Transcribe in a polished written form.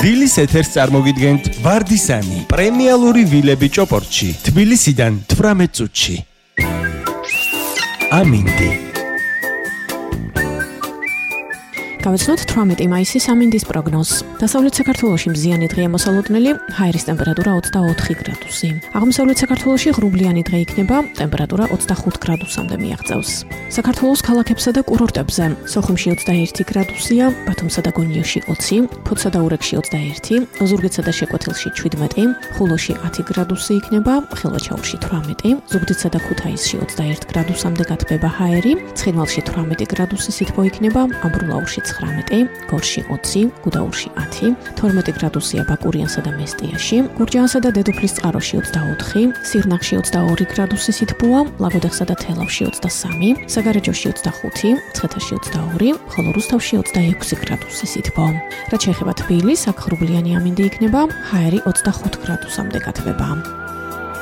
დილის ეთერს წარმოგიდგენთ ვარდისანი, პრემიალური ვილები ჭოპორტში, თბილისიდან 18 წუთში. ამინდი. გავეცნოთ 18 მაისის ამინდის პროგნოზს. დასავლეთ საქართველოში მზიანი დღეა მოსალოდნელი, ჰაერის ტემპერატურა 24 გრადუსი. აღმოსავლეთ საქართველოში ღრუბლიანი დღე იქნება, ტემპერატურა 25 გრადუსამდე მიაღწევს. საქართველოს ქალაქებსა და კურორტებზე სოხუმში 21 გრადუსია, ბათუმსა და გონიოში 20, ფოთსა და ურეკში 21, ზუგდიდსა და შეკვეთილში 17, ხულოში 10 გრადუსი იქნება, ხილვაჩაურში 18, ზუგდიდსა და ქუთაისში 21 გრადუსამდე გათბება ჰაერი, ცხინვალში 18 გრადუსი სითბო იქნება, ამბროლაურში 19, გორში 20, გუდაურში 10, 12 გრადუსია ბაკურიანსა და მესტიაში, გურჯაანსა და დედოფლის წყაროში 24, სიღნაღში 22 გრადუსი სითბოა, ლაგოდეხსა და თელავში 23, საგარეჯოში 25, მცხეთაში 22, ხოლო რუსთავში 26 გრადუსი სითბო. რაც შეეხება თბილისს, აქ ღრუბლიანი ამინდი იქნება, ჰაერი 25 გრადუსამდე გათბება.